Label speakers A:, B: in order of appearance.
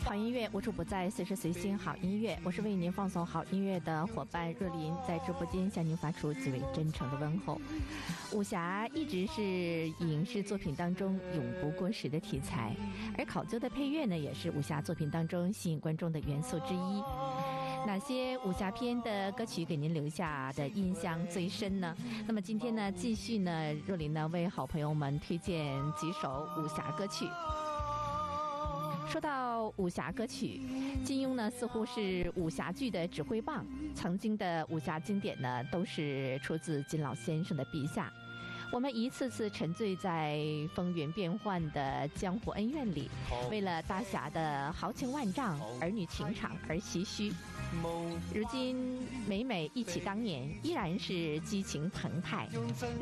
A: 好音乐无处不在，随时随心好音乐。我是为您放送好音乐的伙伴若琳，在直播间向您发出极为真诚的问候。武侠一直是影视作品当中永不过时的题材，而考究的配乐呢，也是武侠作品当中吸引观众的元素之一。哪些武侠片的歌曲给您留下的印象最深呢？那么今天呢，继续呢，若琳呢为好朋友们推荐几首武侠歌曲。说到武侠歌曲，金庸呢似乎是武侠剧的指挥棒，曾经的武侠经典呢都是出自金老先生的笔下。我们一次次沉醉在风云变幻的江湖恩怨里，为了大侠的豪情万丈、儿女情长而唏嘘。如今每每忆起当年，依然是激情澎湃。